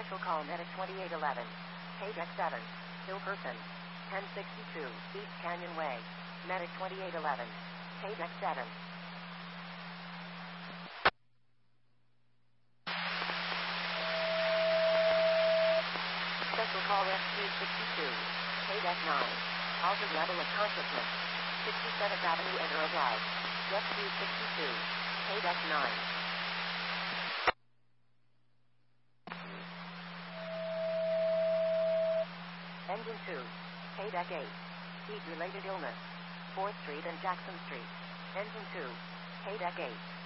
Special call Medic 2811. Page X7. Ill person. 1062 East Canyon Way. Medic 2811. Page X7. Special call SQ62. Page X9. Altered level of consciousness. 67th Avenue Edinburgh Drive. SQ62. Page X9. Engine 2. Page X8. Heat-related illness. 4th Street and Jackson Street. Engine 2. Page X8.